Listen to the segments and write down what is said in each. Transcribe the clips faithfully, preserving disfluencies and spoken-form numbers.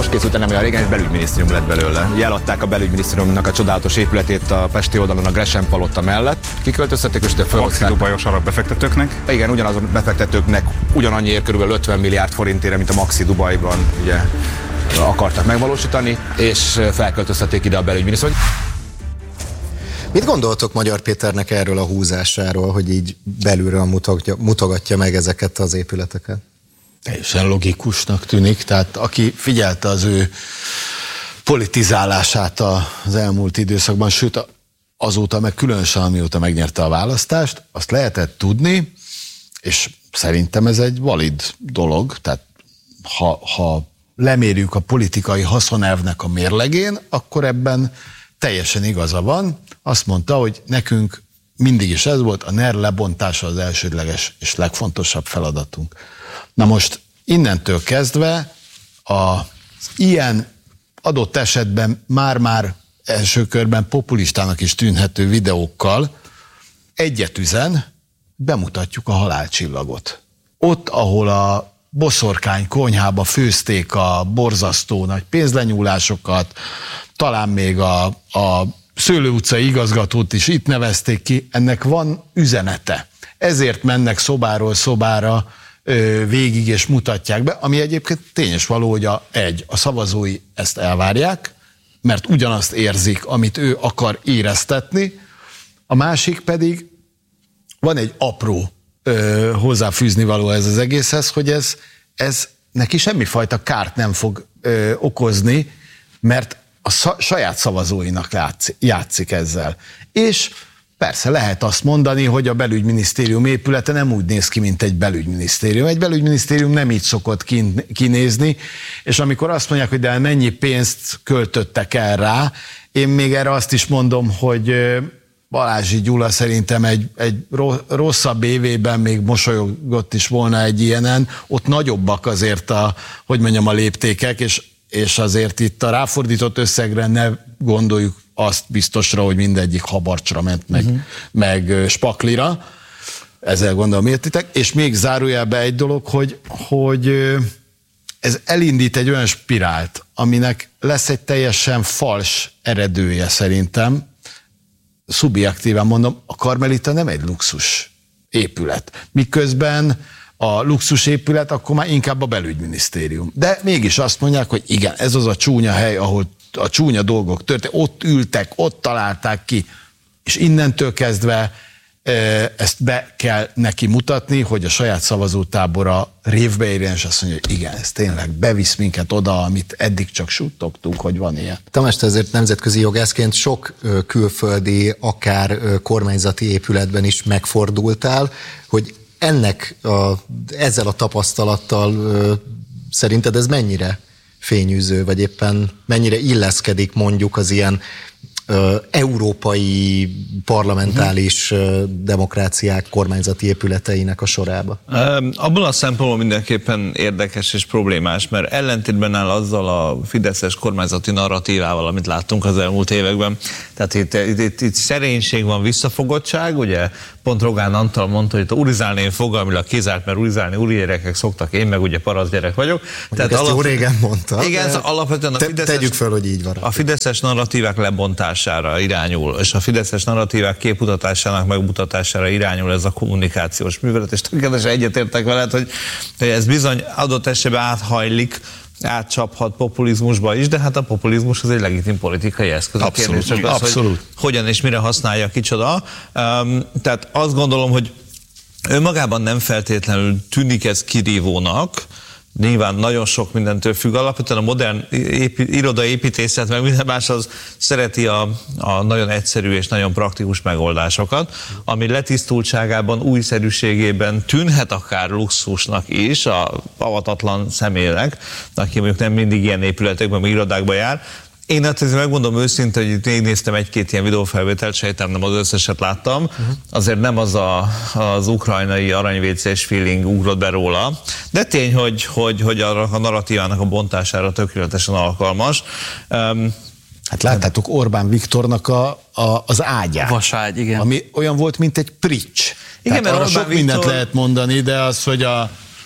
készült nem olyan régen, és belügyminisztérium lett belőle. Ugye eladták a belügyminisztériumnak a csodálatos épületét a pesti oldalon a Gresham Palota mellett. Kiköltöztették, és a Maxi Dubajos arab befektetőknek? Igen, ugyanazon befektetőknek ugyanannyiért körülbelül ötven milliárd forintért, mint a Maxi Dubajban ugye akartak megvalósítani, és felköltöztették ide a belügyminisztériumot. Mit gondoltok Magyar Péternek erről a húzásáról, hogy így belülről mutogatja, mutogatja meg ezeket az épületeket? Teljesen logikusnak tűnik, tehát aki figyelte az ő politizálását az elmúlt időszakban, sőt azóta meg különösen amióta megnyerte a választást, azt lehetett tudni, és szerintem ez egy valid dolog, tehát ha, ha lemérjük a politikai haszonelvnek a mérlegén, akkor ebben teljesen igaza van. Azt mondta, hogy nekünk mindig is ez volt, a NER lebontása az elsődleges és legfontosabb feladatunk. Na most innentől kezdve az ilyen adott esetben már-már első körben populistának is tűnhető videókkal egyet üzen, bemutatjuk a halálcsillagot. Ott, ahol a boszorkány konyhába főzték a borzasztó nagy pénzlenyúlásokat, talán még a, a Szőlő utcai igazgatót is itt nevezték ki, ennek van üzenete. Ezért mennek szobáról szobára ö, végig és mutatják be, ami egyébként tényes való, hogy a, egy, a szavazói ezt elvárják, mert ugyanazt érzik, amit ő akar éreztetni, a másik pedig van egy apró ö, hozzáfűzni való ez az egészhez, hogy ez, ez neki semmifajta kárt nem fog ö, okozni, mert a saját szavazóinak játszik, játszik ezzel. És persze lehet azt mondani, hogy a belügyminisztérium épülete nem úgy néz ki, mint egy belügyminisztérium. Egy belügyminisztérium nem így szokott kinézni, és amikor azt mondják, hogy de mennyi pénzt költöttek el rá, én még erre azt is mondom, hogy Balázsi Gyula szerintem egy, egy rosszabb évében még mosolyogott is volna egy ilyenen, ott nagyobbak azért a, hogy mondjam, a léptékek, és és azért itt a ráfordított összegre ne gondoljuk azt biztosra, hogy mindegyik habarcsra ment, meg, uh-huh. meg spaklira. Ezzel gondolom értitek. És még zárójelbe egy dolog, hogy, hogy ez elindít egy olyan spirált, aminek lesz egy teljesen fals eredője szerintem. Szubjektíven mondom, a Karmelita nem egy luxus épület. Miközben a luxusépület, akkor már inkább a belügyminisztérium. De mégis azt mondják, hogy igen, ez az a csúnya hely, ahol a csúnya dolgok történtek, ott ültek, ott találták ki, és innentől kezdve ezt be kell neki mutatni, hogy a saját szavazótábora révbe érjen, és azt mondja, hogy igen, ez tényleg bevisz minket oda, amit eddig csak suttogtunk, hogy van ilyen. Tamás, te azért nemzetközi jogászként sok külföldi, akár kormányzati épületben is megfordultál, hogy ennek a, ezzel a tapasztalattal ö, szerinted ez mennyire fényűző, vagy éppen mennyire illeszkedik mondjuk az ilyen ö, európai parlamentális ö, demokráciák kormányzati épületeinek a sorába? Abban a szempontból mindenképpen érdekes és problémás, mert ellentétben áll azzal a fideszes kormányzati narratívával, amit láttunk az elmúlt években. Tehát itt, itt, itt, itt szerénység van, visszafogottság, ugye pont Rogán Antal mondta, hogy itt urizálni én fogalmilag kizárt, mert urizálni úri gyerekek szoktak, én meg ugye parasz gyerek vagyok. Tehát ezt alap... jó régen mondta. Igen, alapvetően a te, fideszes, tegyük fel, hogy így van. A fideszes narratívák lebontására irányul, és a fideszes narratívák képmutatásának megmutatására irányul ez a kommunikációs művelet, és tökéletesen egyetértek veled, hogy, hogy ez bizony adott esetben áthajlik, átcsaphat populizmusba is, de hát a populizmus az egy legitim politikai eszköz. Abszolút, csak az, abszolút. Hogy hogyan és mire használja kicsoda. Um, tehát azt gondolom, hogy önmagában nem feltétlenül tűnik ez kirívónak, nyilván nagyon sok mindentől függ. Alapvetően a modern épi, irodaépítészet, meg minden más az szereti a, a nagyon egyszerű és nagyon praktikus megoldásokat, ami letisztultságában, újszerűségében tűnhet akár luxusnak is, a avatatlan személynek, aki mondjuk nem mindig ilyen épületekben, meg irodákban jár. Én hát megmondom őszintén, hogy még néztem egy-két ilyen videófelvételt, sejtem nem az összeset láttam, uh-huh. azért nem az a, az ukrajnai aranyvécés feeling ugrott be róla, de tény, hogy, hogy, hogy a narratívának a bontására tökéletesen alkalmas. Um, Hát láttátok Orbán Viktornak a, a, az ágyát. Vaságy, igen. Ami olyan volt, mint egy prics. Igen, Tehát arra Orbán sok Viktor... mindent lehet mondani, de az, hogy a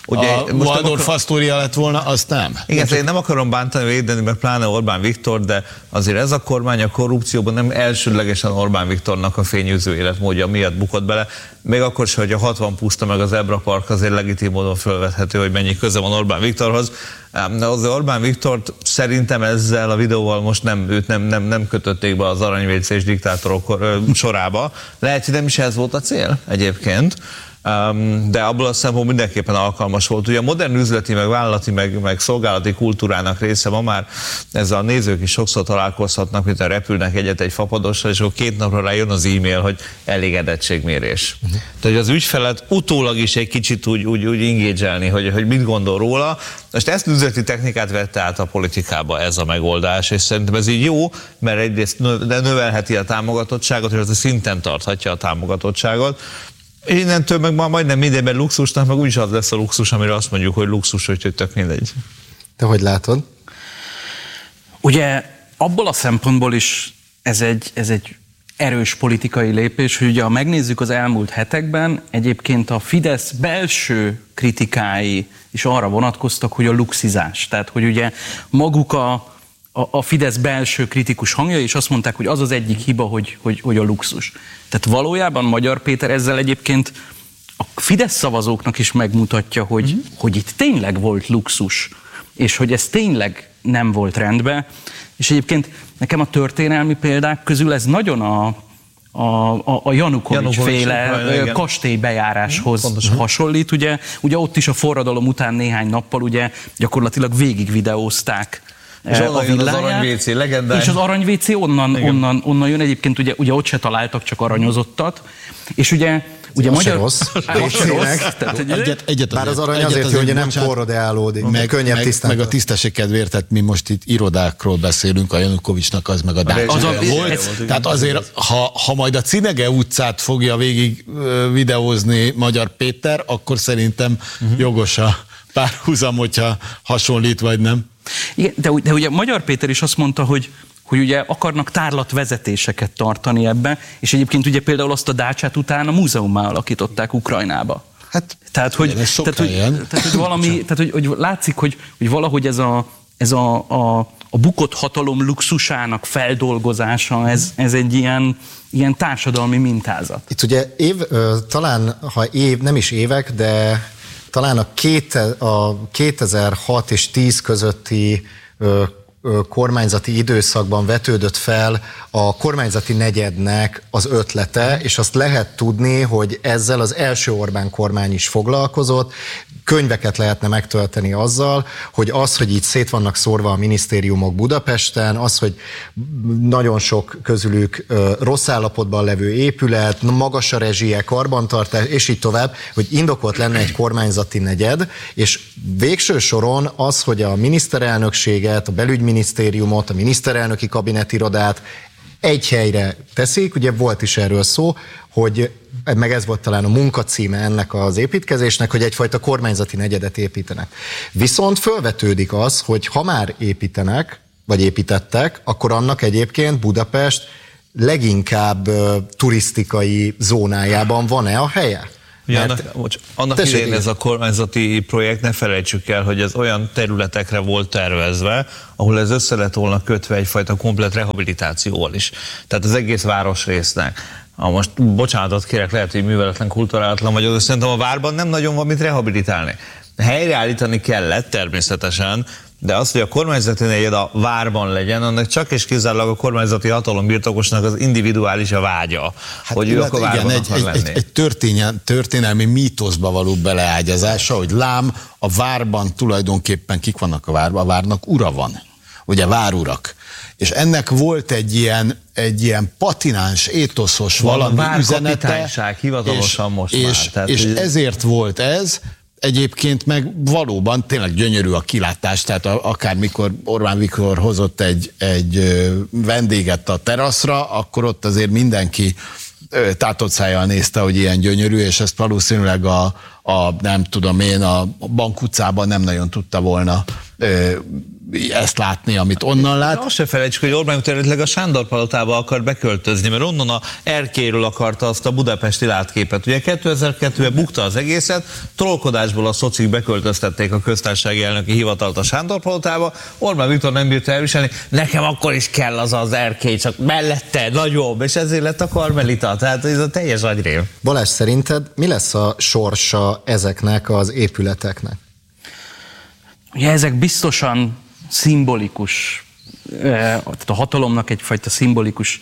Ugye, a Waldorf Astoria lett volna, azt nem. Igen, én nem akarom bántani, védeni, meg pláne Orbán Viktor, de azért ez a kormány a korrupcióban nem elsődlegesen Orbán Viktornak a fényűző életmódja miatt bukott bele. Még akkor sem, hogy a hatvan puszta meg az Ebra Park azért legitim módon felvethető, hogy mennyi köze van Orbán Viktorhoz. De az Orbán Viktort szerintem ezzel a videóval most nem, őt nem, nem, nem kötötték be az aranyvécés diktátorok sorába. Lehet, hogy nem is ez volt a cél egyébként. De abból a szempontból mindenképpen alkalmas volt. Ugye a modern üzleti, meg vállalati, meg, meg szolgálati kultúrának része ma már ezzel a nézők is sokszor találkozhatnak, mint a repülnek egyet egy fapadossal, és akkor két napra rájön az e-mail, hogy elégedettségmérés. Uh-huh. Tehát az ügyfelet utólag is egy kicsit úgy, úgy, úgy engage-elni, hogy, hogy mit gondol róla. Most ezt üzleti technikát vette át a politikába ez a megoldás, és szerintem ez így jó, mert egyrészt növelheti a támogatottságot, és az szinten tarthatja a támogatottságot. Innentől meg már majdnem mindenben luxusnak, meg úgyis az lesz a luxus, amire azt mondjuk, hogy luxus, hogy tök mindegy. Te hogy látod? Ugye abból a szempontból is ez egy, ez egy erős politikai lépés, hogy ugye ha megnézzük az elmúlt hetekben, egyébként a Fidesz belső kritikái is arra vonatkoztak, hogy a luxizás. Tehát, hogy ugye maguk a a Fidesz belső kritikus hangja, és azt mondták, hogy az az egyik hiba, hogy, hogy, hogy a luxus. Tehát valójában Magyar Péter ezzel egyébként a Fidesz szavazóknak is megmutatja, hogy, mm-hmm. hogy itt tényleg volt luxus, és hogy ez tényleg nem volt rendben. És egyébként nekem a történelmi példák közül ez nagyon a, a, a, a Janukovics féle kastélybejáráshoz Pontosan. hasonlít. Ugye, ugye ott is a forradalom után néhány nappal ugye gyakorlatilag végig videózták és onnan jön az arany-vécé legendája. És az arany-vécé onnan, onnan, onnan jön egyébként, ugye, ugye ott se találtak csak aranyozottat. És ugye, ugye az magyar... se rossz. Egyet, egyet Bár az arany egyet azért, azért, hogy nem korrodeálódik, meg, könnyebb meg, tisztán. Meg a tisztesség kedvéért, tehát mi most itt irodákról beszélünk, a Janukovicsnak az meg a Dácsa volt. Ez, tehát azért, ha, ha majd a Cinege utcát fogja végig videózni Magyar Péter, akkor szerintem uh-huh. jogos a párhuzam, hogyha hasonlít vagy nem. Igen, de, de ugye Magyar Péter is azt mondta, hogy, hogy ugye akarnak tárlatvezetéseket tartani ebbe, és egyébként ugye például azt a Dácsát utána múzeummá alakították Ukrajnába. Hát, tehát, hogy, tehát, hogy, tehát, hogy valami, tehát, hogy, hogy látszik, hogy, hogy valahogy ez a, ez a, a, a bukott hatalom luxusának feldolgozása, ez, ez egy ilyen, ilyen társadalmi mintázat. Itt ugye év, talán, ha év, nem is évek, de talán a, két, a kétezer-hat és tíz közötti ö, ö, kormányzati időszakban vetődött fel a kormányzati negyednek az ötlete, és azt lehet tudni, hogy ezzel az első Orbán kormány is foglalkozott. Könyveket lehetne megtölteni azzal, hogy az, hogy így szét vannak szórva a minisztériumok Budapesten, az, hogy nagyon sok közülük rossz állapotban levő épület, magas a rezsie, karbantartás, és így tovább, hogy indokolt lenne egy kormányzati negyed, és végső soron az, hogy a miniszterelnökséget, a belügyminisztériumot, a miniszterelnöki kabinetirodát egy helyre teszik, ugye volt is erről szó, hogy meg ez volt talán a munkacíme ennek az építkezésnek, hogy egyfajta kormányzati negyedet építenek. Viszont fölvetődik az, hogy ha már építenek, vagy építettek, akkor annak egyébként Budapest leginkább uh, turisztikai zónájában van-e a helye? Ja, annak bocs, annak idején ez a kormányzati projekt, ne felejtsük el, hogy ez olyan területekre volt tervezve, ahol ez össze lett volna kötve egyfajta komplet rehabilitációval is. Tehát az egész városrésznek. Ha most bocsánatot kérek, lehet, hogy műveletlen, kulturálatlan vagyok, de szerintem a várban nem nagyon van mit rehabilitálni. Helyreállítani kellett természetesen, de az, hogy a kormányzati negyed a várban legyen, annak csak és kizárólag a kormányzati hatalombirtokosnak az individuális a vágya, hát hogy ő akkor várban egy, egy, egy, egy történelmi, történelmi mítoszba való beleágyazása, hogy lám, a várban tulajdonképpen kik vannak a várban, a várnak ura van, ugye várurak. És ennek volt egy ilyen, egy ilyen patináns, étoszos valami üzenete, hivatalosan és, most és, már. Tehát, és ezért volt ez. Egyébként meg valóban tényleg gyönyörű a kilátás, tehát akármikor Orbán Viktor hozott egy, egy vendéget a teraszra, akkor ott azért mindenki tátott szájjal nézte, hogy ilyen gyönyörű, és ezt valószínűleg a, a nem tudom én, a Bank utcában nem nagyon tudta volna ezt látni, amit onnan lát. De azt se felejtsük, hogy Orbán Viktor a Sándor palotába akar beköltözni, mert onnan a erkélyről akarta azt a budapesti látképet. Ugye kétezer-kettőben bukta az egészet, trollkodásból a szocik beköltöztették a köztársasági elnöki hivatalt a Sándor palotába, Orbán Viktor nem bírta elviselni, nekem akkor is kell az az erkély, csak mellette nagyobb, és ezért lett a Karmelita. Tehát ez a teljes agyrém. Balázs, szerinted mi lesz a sorsa ezeknek az épületeknek? Ugye ezek biztosan szimbolikus, tehát a hatalomnak egyfajta szimbolikus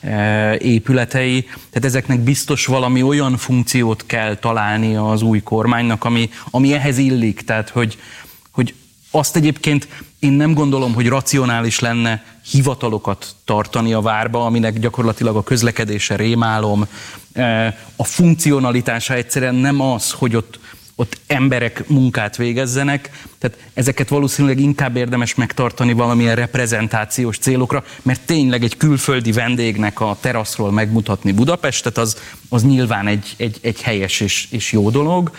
épületei, tehát ezeknek biztos valami olyan funkciót kell találni az új kormánynak, ami, ami ehhez illik, tehát hogy, hogy azt egyébként én nem gondolom, hogy racionális lenne hivatalokat tartani a várba, aminek gyakorlatilag a közlekedése rémálom, a funkcionalitása egyszerűen nem az, hogy ott ott emberek munkát végezzenek, tehát ezeket valószínűleg inkább érdemes megtartani valamilyen reprezentációs célokra, mert tényleg egy külföldi vendégnek a teraszról megmutatni Budapestet, az, az nyilván egy, egy, egy helyes és, és jó dolog.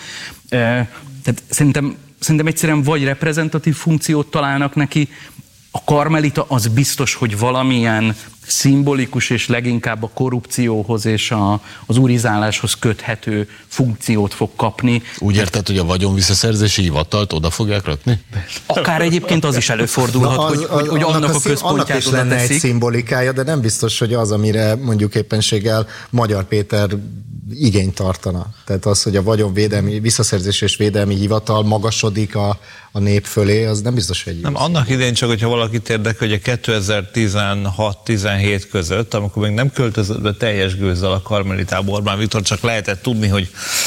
Tehát szerintem, szerintem egyszerűen vagy reprezentatív funkciót találnak neki, a Karmelita az biztos, hogy valamilyen szimbolikus és leginkább a korrupcióhoz és a, az urizáláshoz köthető funkciót fog kapni. Úgy érted, hogy a vagyonvisszaszerzési hivatalt oda fogják rakni? Akár egyébként az is előfordulhat, az, hogy, hogy, hogy annak, annak a központját annak is lenne teszik. Egy szimbolikája, de nem biztos, hogy az, amire mondjuk éppenséggel Magyar Péter igényt tartana. Tehát az, hogy a vagyonvédelmi, visszaszerzés és védelmi hivatal magasodik a, a nép fölé, az nem biztos, hogy nem, annak idején csak, hogyha valakit érdekel, hogy a kétezer-tizenhat tizenhét között, amikor még nem költözött be teljes gőzzel a Karmelitába Orbán Viktor, csak lehetett tudni, hogy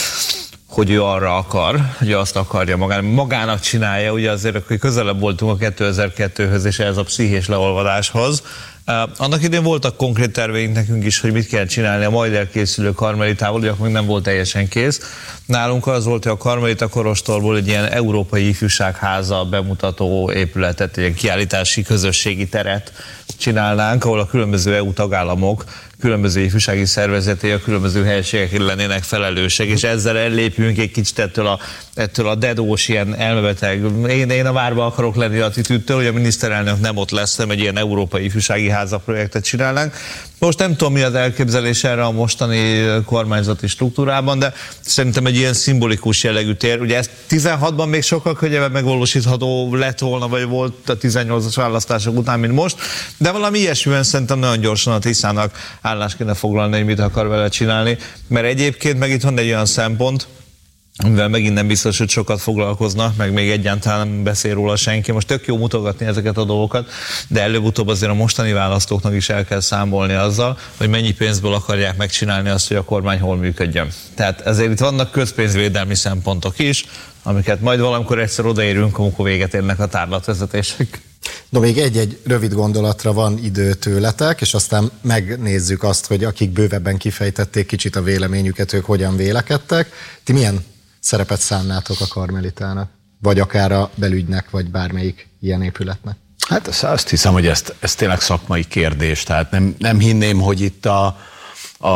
hogy ő arra akar, hogy azt akarja magának, magának csinálja, ugye azért, hogy közelebb voltunk a kétezer-kettőhöz és ez a pszichés leolvadáshoz. Uh, annak idén voltak konkrét terveink nekünk is, hogy mit kell csinálni a majd elkészülő Karmelitával, ugye akkor még nem volt teljesen kész. Nálunk az volt, hogy a Karmelita Korostorból egy ilyen európai ifjúságháza bemutató épületet, egy ilyen kiállítási közösségi teret csinálnánk, ahol a különböző é u tagállamok különböző ifjúsági szervezetei a különböző helységekért lennének felelősek, és ezzel ellépjünk egy kicsit ettől a, ettől a dedós, ilyen elmebeteg, én, én a várba akarok lenni attitűdtől, hogy a miniszterelnök nem ott lesz, nem egy ilyen európai ifjúsági háza projektet csinálnánk. Most nem tudom, mi az elképzelés erre a mostani kormányzati struktúrában, de szerintem egy ilyen szimbolikus jellegű tér. Ugye ez tizenhatban még sokkal könnyebben megvalósítható lett volna, vagy volt a tizennyolcas választások után, mint most, de valami ilyesmilyen szerintem nagyon gyorsan a Tiszának állást kéne foglalni, hogy mit akar vele csinálni, mert egyébként meg itt van egy olyan szempont, amivel megint nem biztos, hogy sokat foglalkoznak, meg még egyáltalán nem beszél róla senki. Most tök jó mutogatni ezeket a dolgokat, de előbb-utóbb azért a mostani választóknak is el kell számolni azzal, hogy mennyi pénzből akarják megcsinálni azt, hogy a kormány hol működjön. Tehát ezért itt vannak közpénzvédelmi szempontok is, amiket majd valamikor egyszer odaérünk, amikor véget érnek a tárlatvezetések. De még egy-egy rövid gondolatra van idő tőletek, és aztán megnézzük azt, hogy akik bővebben kifejtették kicsit a véleményüket, ők hogyan vélekedtek. Ti milyen szerepet szánnátok a Karmelitának? Vagy akár a belügynek, vagy bármelyik ilyen épületnek? Hát azt hiszem, hogy ez, ez tényleg szakmai kérdés. Tehát nem, nem hinném, hogy itt a, a,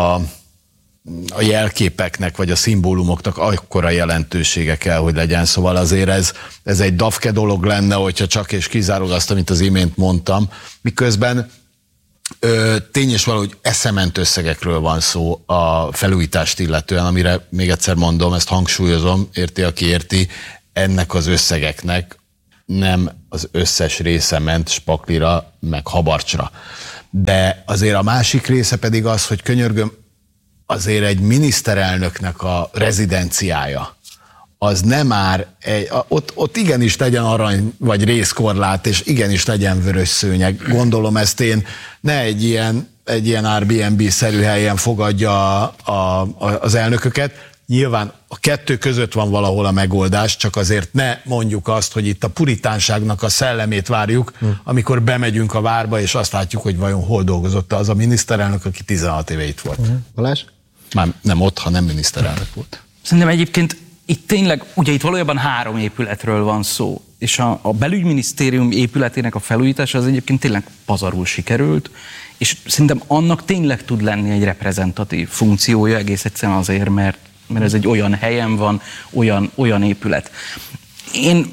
a jelképeknek, vagy a szimbólumoknak akkora jelentősége kell, hogy legyen. Szóval azért ez, ez egy dafke dolog lenne, hogyha csak és kizárólag azt, amit az imént mondtam, miközben Ö, tény és valahogy eszement összegekről van szó a felújítást illetően, amire még egyszer mondom, ezt hangsúlyozom, érti, aki érti, ennek az összegeknek nem az összes része ment Spaklira, meg Habarcsra. De azért a másik része pedig az, hogy könyörgöm, azért egy miniszterelnöknek a rezidenciája, az nem már, egy, ott, ott igenis legyen arany vagy részkorlát, és igenis legyen vörös szőnyeg. Gondolom ezt én ne egy ilyen, egy ilyen Airbnb-szerű helyen fogadja a, a, az elnököket. Nyilván a kettő között van valahol a megoldás, csak azért ne mondjuk azt, hogy itt a puritánságnak a szellemét várjuk, hm. amikor bemegyünk a várba, és azt látjuk, hogy vajon hol dolgozott az a miniszterelnök, aki tizenhat éve itt volt. Hm. Balázs? Már nem ott, hanem miniszterelnök volt. Szerintem egyébként itt tényleg, ugye itt valójában három épületről van szó, és a, a belügyminisztérium épületének a felújítása az egyébként tényleg pazarul sikerült, és szerintem annak tényleg tud lenni egy reprezentatív funkciója, egész egyszerűen azért, mert, mert ez egy olyan helyen van, olyan, olyan épület. Én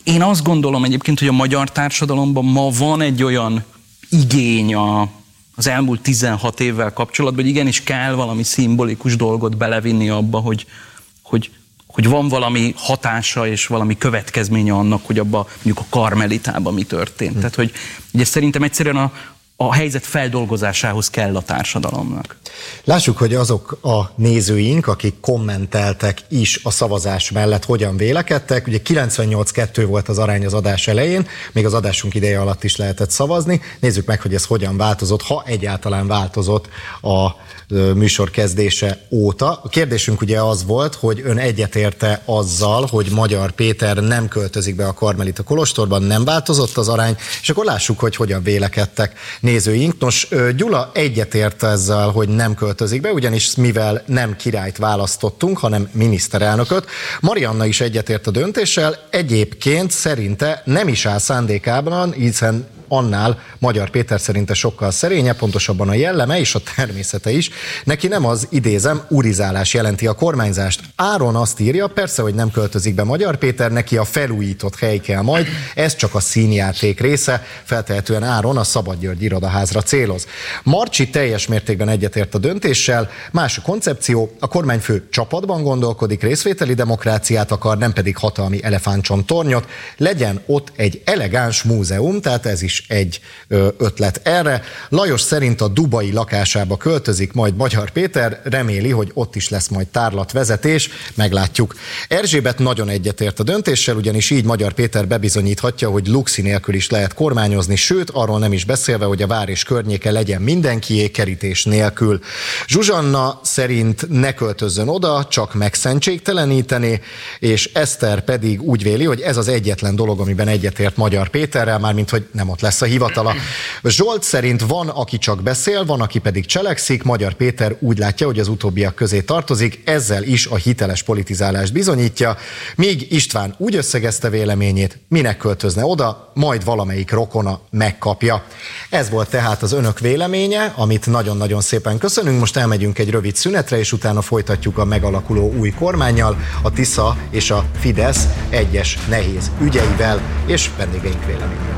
Én azt gondolom egyébként, hogy a magyar társadalomban ma van egy olyan igény a, az elmúlt tizenhat évvel kapcsolatban, hogy igenis kell valami szimbolikus dolgot belevinni abba, hogy, hogy, hogy van valami hatása és valami következménye annak, hogy abba mondjuk a Karmelitában mi történt. Hmm. Tehát, hogy ugye szerintem egyszerűen a, a helyzet feldolgozásához kell a társadalomnak. Lássuk, hogy azok a nézőink, akik kommenteltek is a szavazás mellett, hogyan vélekedtek. Ugye kilencvennyolc kettő volt az arány az adás elején, még az adásunk ideje alatt is lehetett szavazni. Nézzük meg, hogy ez hogyan változott, ha egyáltalán változott a műsor kezdése óta. A kérdésünk ugye az volt, hogy ön egyetérte azzal, hogy Magyar Péter nem költözik be a Karmelita kolostorban, nem változott az arány, és akkor lássuk, hogy hogyan vélekedtek nézőink. Nos, Gyula egyetért ezzel, hogy nem költözik be, ugyanis mivel nem királyt választottunk, hanem miniszterelnököt. Marianna is egyetért a döntéssel, egyébként szerinte nem is áll szándékában, hiszen annál Magyar Péter szerinte sokkal szerényebb, pontosabban a jelleme és a természete is. Neki nem az, idézem, urizálás jelenti a kormányzást. Áron azt írja, persze, hogy nem költözik be Magyar Péter, neki a felújított hely kell majd, ez csak a színjáték része, feltehetően Áron a Szabadgyörgy irodaházra céloz. Marcsi teljes mértékben egyetért a döntéssel, más a koncepció, a kormányfő csapatban gondolkodik, részvételi demokráciát akar, nem pedig hatalmi elefántcsont-tornyot, legyen ott egy elegáns múzeum, tehát ez is egy ötlet erre. Lajos szerint a dubai lakásába költözik majd Magyar Péter, reméli, hogy ott is lesz majd tárlatvezetés, meglátjuk. Erzsébet nagyon egyetért a döntéssel, ugyanis így Magyar Péter bebizonyíthatja, hogy luxi nélkül is lehet kormányozni, sőt, arról nem is beszélve, hogy a vár és környéke legyen mindenkié, kerítés nélkül. Zsuzsanna szerint ne költözzön oda, csak megszentségtelenítené, és Eszter pedig úgy véli, hogy ez az egyetlen dolog, amiben egyetért Magyar Péterrel, mármint hogy nem ott lesz a hivatala. Zsolt szerint van, aki csak beszél, van, aki pedig cselekszik. Magyar Péter úgy látja, hogy az utóbbiak közé tartozik, ezzel is a hiteles politizálást bizonyítja, míg István úgy összegezte véleményét, minek költözne oda, majd valamelyik rokona megkapja. Ez volt tehát az önök véleménye, amit nagyon-nagyon szépen köszönünk. Most elmegyünk egy rövid szünetre, és utána folytatjuk a megalakuló új kormánnyal, a Tisza és a Fidesz egyes nehéz ügyeivel és vendégeink véleményével.